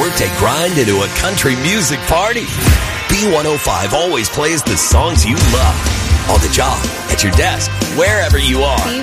workday grind into a country music party. B105 always plays the songs you love. On the job, at your desk, wherever you are.